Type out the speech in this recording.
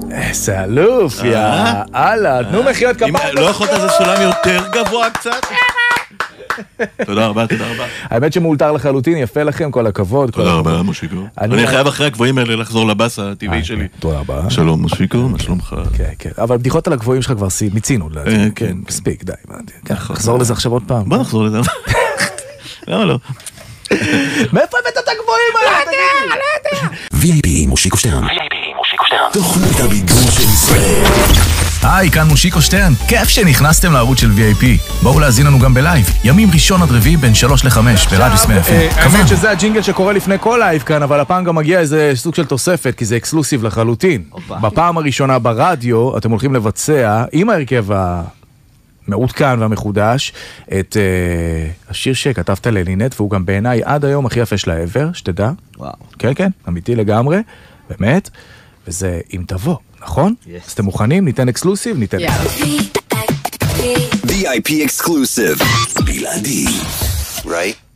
איזה אלוף, יאללה, תנו מחיאות כפיים. לא יכולת איזה סולם יותר גבוה קצת? תודה רבה, תודה רבה. האמת שמאולתר לחלוטין, יפה לכם, כל הכבוד. תודה רבה, מושיקו. אני חייב אחרי הגבוהים האלה לחזור לבאס הטבעי שלי. תודה רבה. שלום, מושיקו, מה שלומך? כן, כן. אבל בדיחות על הגבוהים שלך כבר מיצינו. כן. מספיק, די. נחזור לזה עכשיו עוד פעם. בוא נחזור לזה. למה לא? מאיפה הבאת את הגבוהים האלה? VIP מושיקו שטרן. תוכנית הבידור של ישראל. היי, כאן מושיקו שטרן. כיף שנכנסתם לערוץ של VIP. בואו להזין לנו גם בלייב. ימים ראשון עד רביעי בין 3 ל-5 ברדיוס 100 FM. האמת שזה הג'ינגל שקורה לפני כל לייב כאן, אבל הפעם גם מגיע איזה סוג של תוספת, כי זה אקסקלוסיב לחלוטין. בפעם הראשונה ברדיו אתם הולכים לבצע עם ההרכב המעודכן והמחודש את השיר שכתבת ללינט, והוא גם בעיניי עד היום הכי יפה שלה ever, שתדע. וואו. כן, כן, אמיתי לגמרי, באמת. וזה אם תבוא, נכון? אז אתם מוכנים? ניתן אקסקלוסיב? ניתן VIP exclusive. בלעדי. Right?